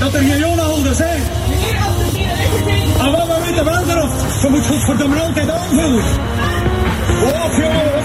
Dat er geen jongenhouders zijn. En wat we weten wel erop. Ze moet godverdomme altijd aanvullen. Och jongen.